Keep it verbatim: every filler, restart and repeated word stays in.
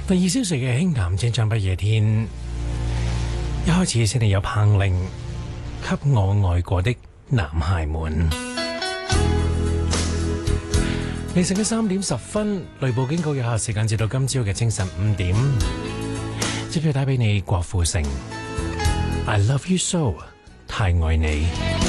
第二小時嘅輕談正唱不夜天，一開始先係有彭羚給我愛過的男孩們。凌晨嘅三點十分，雷暴警告有效時間至到今朝嘅清晨五點。接住帶俾你郭富城 I love you so 太愛你。